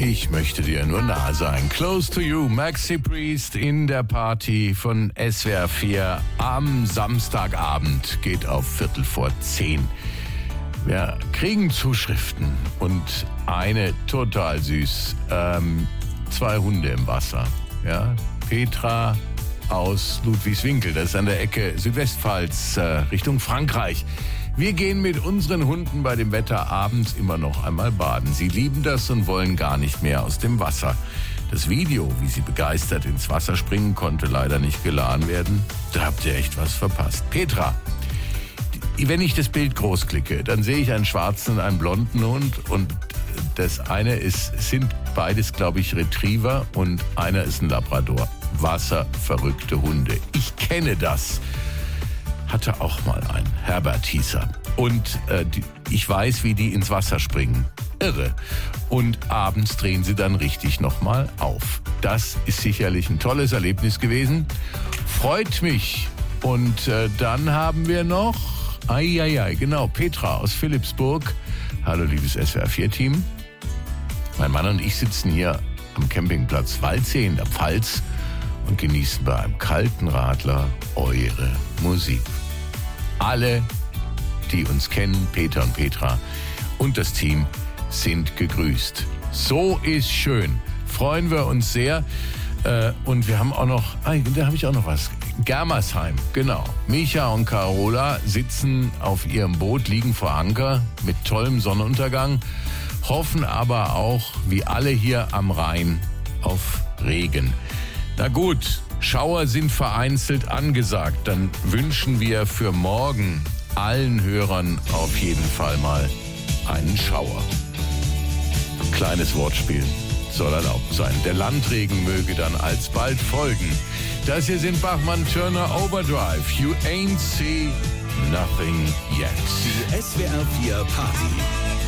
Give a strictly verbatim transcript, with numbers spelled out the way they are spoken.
Ich möchte dir nur nah sein. Close to you, Maxi Priest in der Party von S W R vier am Samstagabend. Geht auf Viertel vor zehn. Wir kriegen Zuschriften und eine total süß. Ähm, zwei Hunde im Wasser. Ja, Petra aus Ludwigswinkel, das ist an der Ecke Südwestpfalz, äh, Richtung Frankreich. Wir gehen mit unseren Hunden bei dem Wetter abends immer noch einmal baden. Sie lieben das und wollen gar nicht mehr aus dem Wasser. Das Video, wie sie begeistert ins Wasser springen, konnte leider nicht geladen werden. Da habt ihr echt was verpasst. Petra, wenn ich das Bild groß klicke, dann sehe ich einen schwarzen und einen blonden Hund. Und das eine ist, sind beides, glaube ich, Retriever und einer ist ein Labrador. Wasserverrückte Hunde. Ich kenne das. Hatte auch mal einen. Herbert hieß er. Und äh, die, ich weiß, wie die ins Wasser springen. Irre. Und abends drehen sie dann richtig nochmal auf. Das ist sicherlich ein tolles Erlebnis gewesen. Freut mich. Und äh, dann haben wir noch, ai, genau, Petra aus Philippsburg. Hallo, liebes S W R vier Team. Mein Mann und ich sitzen hier am Campingplatz Waldsee in der Pfalz und genießen bei einem kalten Radler eure Musik. Alle, die uns kennen, Peter und Petra und das Team, sind gegrüßt. So ist schön. Freuen wir uns sehr. Äh, und wir haben auch noch, ah, da habe ich auch noch was. Germersheim, genau. Micha und Carola sitzen auf ihrem Boot, liegen vor Anker mit tollem Sonnenuntergang, hoffen aber auch, wie alle hier am Rhein, auf Regen. Na gut, Schauer sind vereinzelt angesagt. Dann wünschen wir für morgen allen Hörern auf jeden Fall mal einen Schauer. Kleines Wortspiel soll erlaubt sein. Der Landregen möge dann alsbald folgen. Das hier sind Bachmann-Turner Overdrive. You ain't see nothing yet. Die S W R vier Party.